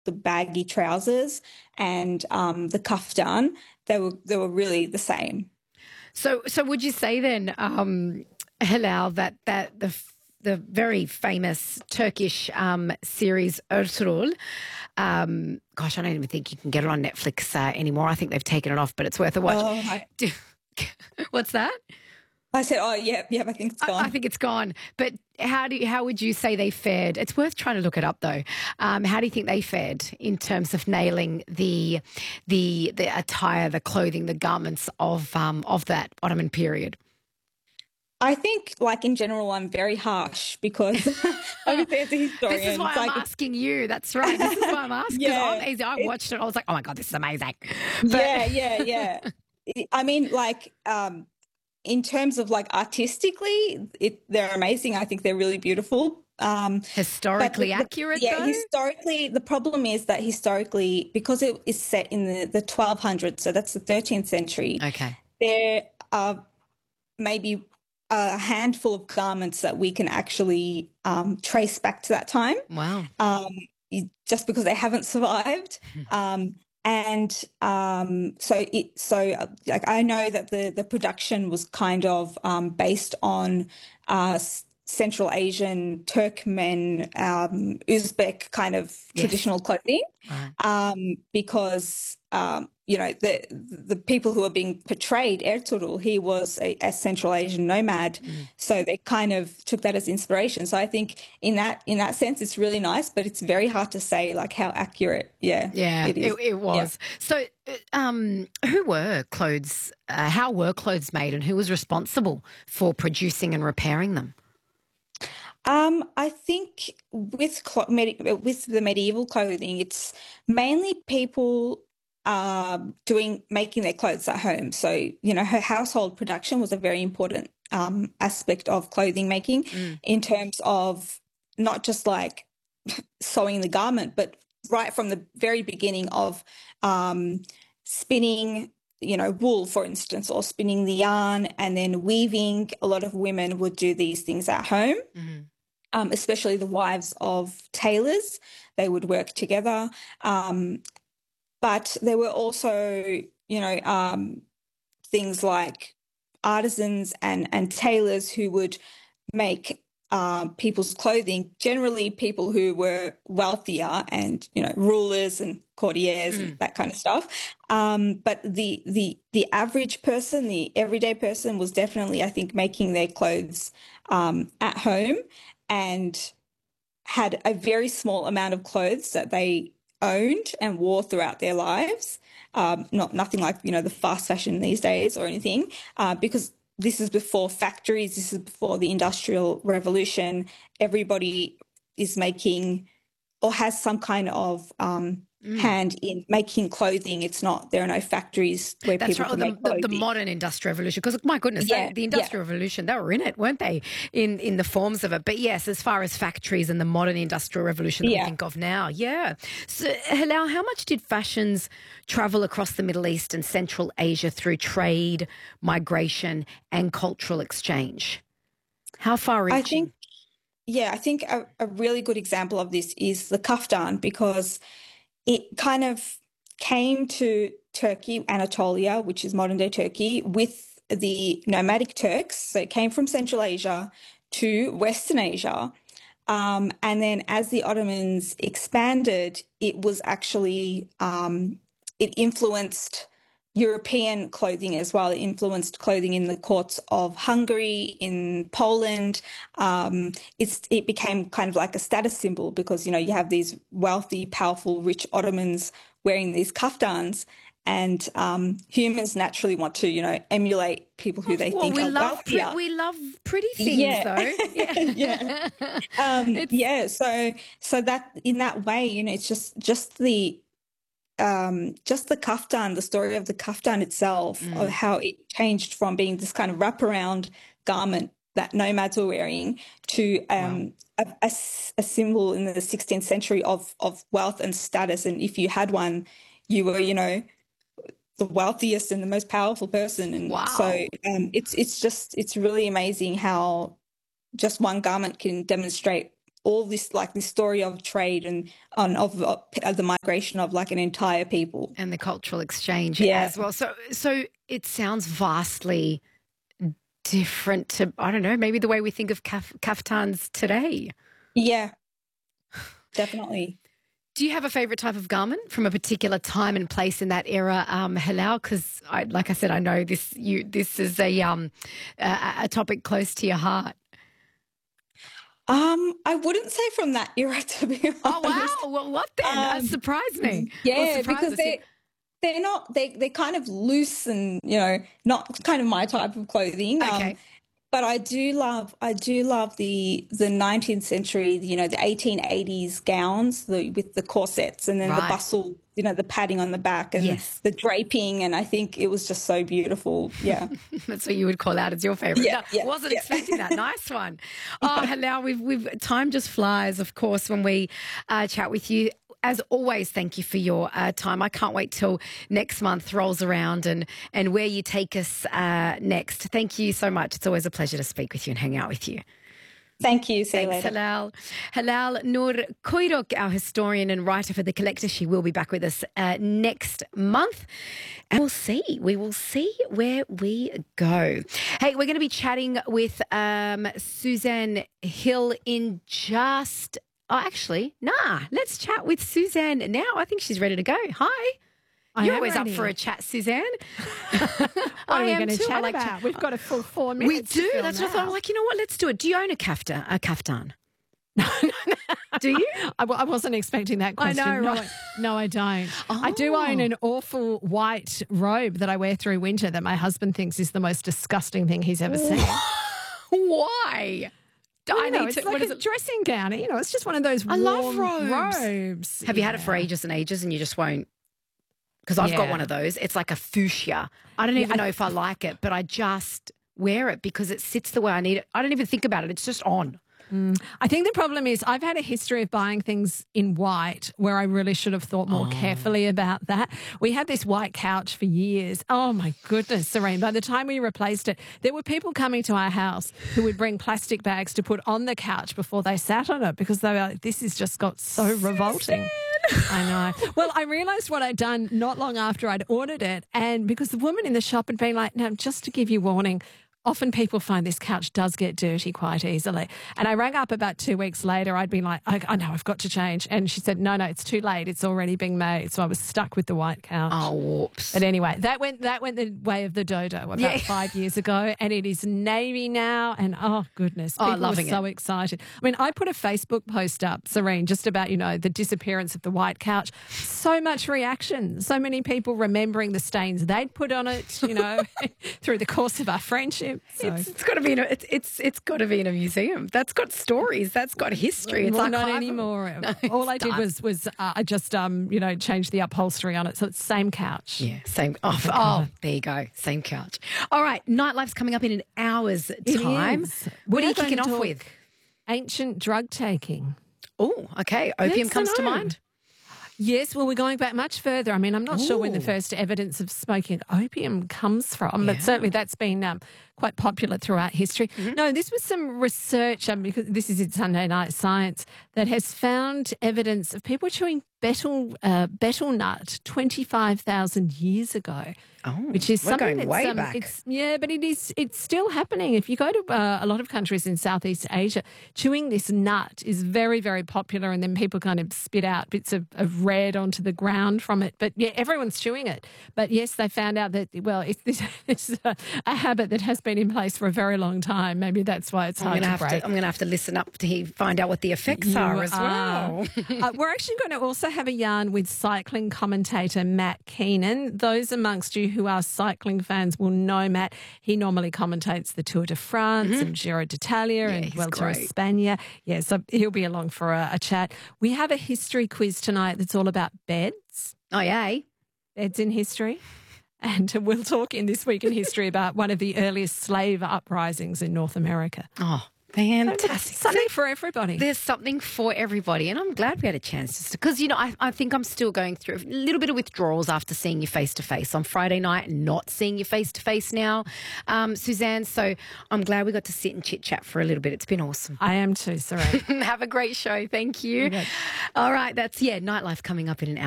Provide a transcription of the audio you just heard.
the baggy trousers and the kaftan, they were really the same. So would you say then, Hilal, that the very famous Turkish series Ertuğrul, gosh, I don't even think you can get it on Netflix anymore. I think they've taken it off, but it's worth a watch. Oh, What's that? I said, oh, yeah, I think it's gone. I think it's gone. But how would you say they fared? It's worth trying to look it up though. How do you think they fared in terms of nailing the attire, the clothing, the garments of that Ottoman period? I think, like, in general, I'm very harsh because obviously as a historian. This is why I'm asking you. That's right. This is why I'm asking. Yeah, I watched it. I was like, oh my God, this is amazing. Yeah. I mean, like, in terms of like artistically, they're amazing. I think they're really beautiful. Historically accurate, yeah, though? historically, the problem is that historically, because it is set in the 1200s, so that's the 13th century. Okay. There are maybe a handful of garments that we can actually trace back to that time. Wow. Just because they haven't survived. And like I know that the production was kind of based on Central Asian, Turkmen, Uzbek kind of traditional clothing, because the people who are being portrayed, Ertuğrul, he was a Central Asian nomad, so they kind of took that as inspiration. So I think in that sense, it's really nice, but it's very hard to say like how accurate. It is. It was. So, who were clothes? How were clothes made, and who was responsible for producing and repairing them? I think with the medieval clothing, it's mainly people making their clothes at home. So, her household production was a very important aspect of clothing making in terms of not just like sewing the garment, but right from the very beginning of spinning, wool, for instance, or spinning the yarn and then weaving. A lot of women would do these things at home. Especially the wives of tailors, they would work together. But there were also, things like artisans and tailors who would make people's clothing, generally people who were wealthier and, rulers and courtiers and that kind of stuff. But the average person, the everyday person was definitely, I think, making their clothes at home and had a very small amount of clothes that they owned and wore throughout their lives. Nothing like, the fast fashion these days or anything, because this is before factories, this is before the Industrial Revolution. Everybody is making or has some kind of hand in making clothing. There are no factories where people can make clothing. The modern Industrial Revolution, because my goodness, the Industrial Revolution, they were in it, weren't they, in the forms of it? But yes, as far as factories and the modern Industrial Revolution that we think of now, So, Hilal, how much did fashions travel across the Middle East and Central Asia through trade, migration and cultural exchange? How far-reaching? I think a really good example of this is the kaftan, because it kind of came to Turkey, Anatolia, which is modern-day Turkey, with the nomadic Turks. So it came from Central Asia to Western Asia. And then as the Ottomans expanded, it was actually, it influenced European clothing as well. It influenced clothing in the courts of Hungary, in Poland. It became kind of like a status symbol because, you have these wealthy, powerful, rich Ottomans wearing these kaftans, and humans naturally want to, emulate people who they think are wealthier. We love pretty things, though. So that in that way, it's just the kaftan, the story of the kaftan itself, of how it changed from being this kind of wraparound garment that nomads were wearing to a symbol in the 16th century of wealth and status. And if you had one, you were, the wealthiest and the most powerful person. And so it's really amazing how just one garment can demonstrate all this like this story of trade and of the migration of like an entire people and the cultural exchange as well. So it sounds vastly different to, I don't know, maybe the way we think of kaftans today. Yeah, definitely. Do you have a favourite type of garment from a particular time and place in that era, Hilal? Because, like I said, I know this is a topic close to your heart. I wouldn't say from that era, to be honest. Oh wow! Well, what then? That surprised me. Yeah, because they're kind of loose and not kind of my type of clothing. Okay. But I do love the 19th century, the 1880s gowns with the corsets and then the bustle, the padding on the back and the draping. And I think it was just so beautiful. Yeah. That's what you would call out as your favourite. Yeah, wasn't expecting that. Nice one. Oh, Hilal, time just flies, of course, when we chat with you. As always, thank you for your time. I can't wait till next month rolls around and where you take us next. Thank you so much. It's always a pleasure to speak with you and hang out with you. Thank you. See you later. Hilal. Hilal Noor Koirok, our historian and writer for The Collector. She will be back with us next month. And we will see where we go. Hey, we're going to be chatting with Suzanne Hill in just... Oh, actually, let's chat with Suzanne now. I think she's ready to go. Hi. You're always up for a chat, Suzanne. What are we going to chat about? We've got a full 4 minutes. We do. That's what I thought. I'm like, you know what? Let's do it. Do you own a kaftan? Do you? I wasn't expecting that question. I know, right? No, I don't. Oh. I do own an awful white robe that I wear through winter that my husband thinks is the most disgusting thing he's ever seen. Why? It's like a dressing gown. It's just one of those warm love robes. Have you had it for ages and ages and you just won't? Because I've got one of those. It's like a fuchsia. I don't even know if I like it, but I just wear it because it sits the way I need it. I don't even think about it. It's just on. I think the problem is I've had a history of buying things in white where I really should have thought more carefully about that. We had this white couch for years. Oh, my goodness, Serene. By the time we replaced it, there were people coming to our house who would bring plastic bags to put on the couch before they sat on it because they were like, this has just got so revolting. I know. Well, I realised what I'd done not long after I'd ordered it, and because the woman in the shop had been like, now, just to give you warning, often people find this couch does get dirty quite easily. And I rang up about 2 weeks later. I'd been like, I know, I've got to change. And she said, no, it's too late. It's already being made. So I was stuck with the white couch. Oh, whoops. But anyway, that went the way of the dodo about 5 years ago. And it is navy now. And oh, goodness. People were so excited. I mean, I put a Facebook post up, Serene, just about, the disappearance of the white couch. So much reaction. So many people remembering the stains they'd put on it, through the course of our friendship. So. It's got to be it's got to be in a museum. That's got stories. That's got history. It's not anymore. No, all I did was I just changed the upholstery on it, so it's the same couch. Yeah, same. Oh, there you go, same couch. All right, Nightlife's coming up in an hour's time. What are you kicking off with? Ancient drug taking. Oh, okay. Opium comes to mind. Yes, well, we're going back much further. I mean, I'm not sure when the first evidence of smoking opium comes from, but certainly that's been quite popular throughout history. Mm-hmm. No, this was some research, because this is in Sunday Night Science, that has found evidence of people chewing betel nut 25,000 years ago. Oh, which is something going way back. But it's still happening. If you go to a lot of countries in Southeast Asia, chewing this nut is very, very popular, and then people kind of spit out bits of red onto the ground from it. But yeah, everyone's chewing it. But yes, they found out that, well, this is a habit that has been in place for a very long time. Maybe that's why it's hard to break. I'm going to have to listen up to find out what the effects are as well. We're actually going to also have a yarn with cycling commentator Matt Keenan. Those amongst you who are cycling fans will know Matt. He normally commentates the Tour de France and Giro d'Italia and Vuelta a España. Yeah, so he'll be along for a chat. We have a history quiz tonight that's all about beds. Oh, yay. Beds in history. And we'll talk in This Week in History about one of the earliest slave uprisings in North America. Oh, Fantastic. Something for everybody. There's something for everybody. And I'm glad we had a chance because, you know, I think I'm still going through a little bit of withdrawals after seeing you face-to-face on Friday night and not seeing you face-to-face now, Suzanne. So I'm glad we got to sit and chit-chat for a little bit. It's been awesome. I am too, Sarah. Have a great show. Thank you. All right. That's, Nightlife coming up in an hour.